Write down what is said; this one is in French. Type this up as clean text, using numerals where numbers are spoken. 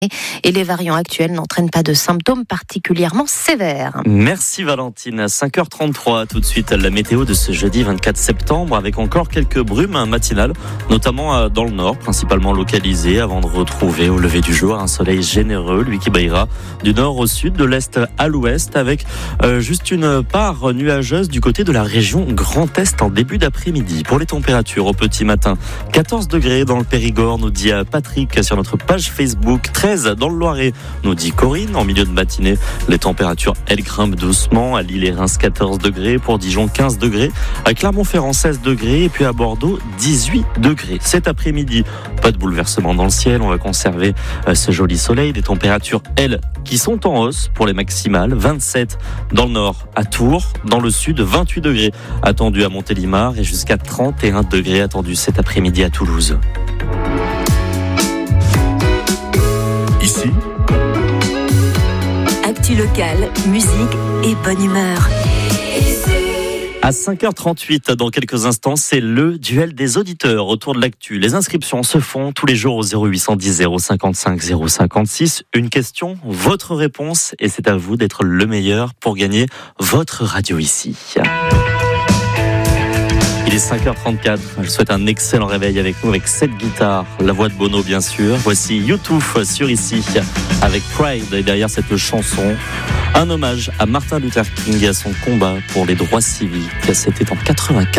et les variants actuels n'entraînent pas de symptômes particulièrement sévères. Merci Valentine. 5h33, tout de suite la météo de ce jeudi 24 septembre avec encore quelques brumes matinales, notamment dans le nord, principalement localisées, avant de retrouver au lever du jour un soleil généreux, lui qui brillera du nord au sud, de l'est à l'ouest, avec juste une part nuageuse du côté de la région Grand Est en début d'après-midi. Pour les températures au petit matin, 14 degrés dans le Périgord, nous dit Patrick sur notre page Facebook, 13 dans le Loiret, nous dit Corinne. En milieu de matinée, les températures, elles grimpent doucement. À Lille et Reims, 14 degrés. Pour Dijon, 15 degrés. À Clermont-Ferrand, 16 degrés. Et puis à Bordeaux, 18 degrés. Cet après-midi, pas de bouleversement dans le ciel. On va conserver ce joli soleil. Des températures, elles, qui sont en hausse pour les maximales. 27 dans le nord à Tours. Dans le sud, 28 degrés attendus à Montélimar. Et jusqu'à 31 degrés attendus cet après-midi à Toulouse. Ici, actu locale, musique et bonne humeur. à 5h38, dans quelques instants, c'est le duel des auditeurs autour de l'actu. Les inscriptions se font tous les jours au 0810 055 056. Une question, votre réponse, et c'est à vous d'être le meilleur pour gagner votre radio ici. Il est 5h34, je souhaite un excellent réveil avec nous, avec cette guitare, la voix de Bono bien sûr. Voici YouTube sur Ici, avec Pride, et derrière cette chanson, un hommage à Martin Luther King et à son combat pour les droits civiques. C'était en 84.